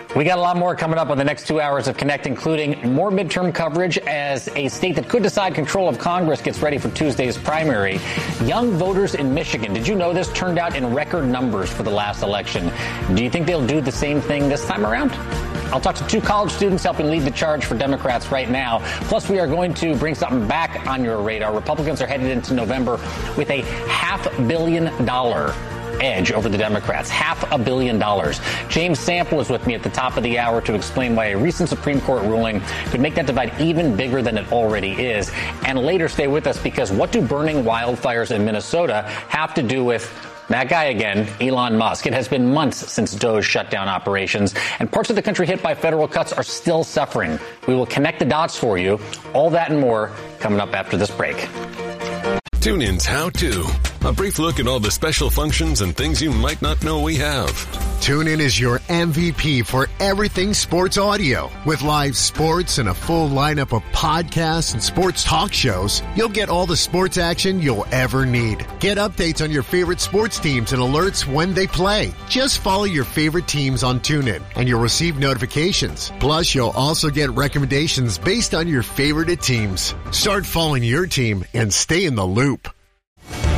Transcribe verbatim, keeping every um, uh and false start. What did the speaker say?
We got a lot more coming up on the next two hours of Connect, including more midterm coverage as a state that could decide control of Congress gets ready for Tuesday's primary. Young voters in Michigan, did you know this, turned out in record numbers for the last election. Do you think they'll do the same thing this time around? I'll talk to two college students helping lead the charge for Democrats right now. Plus, we are going to bring something back on your radar. Republicans are headed into November with a half billion dollar edge over the Democrats, half a billion dollars. James Sample is with me at the top of the hour to explain why a recent Supreme Court ruling could make that divide even bigger than it already is. And later, stay with us, because what do burning wildfires in Minnesota have to do with that guy again, Elon Musk? It has been months since Doge shut down operations, and parts of the country hit by federal cuts are still suffering. We will connect the dots for you. All that and more coming up after this break. TuneIn's How To. A brief look at all the special functions and things you might not know we have. TuneIn is your M V P for everything sports audio. With live sports and a full lineup of podcasts and sports talk shows, you'll get all the sports action you'll ever need. Get updates on your favorite sports teams and alerts when they play. Just follow your favorite teams on TuneIn, and you'll receive notifications. Plus, you'll also get recommendations based on your favorite teams. Start following your team and stay in the loop.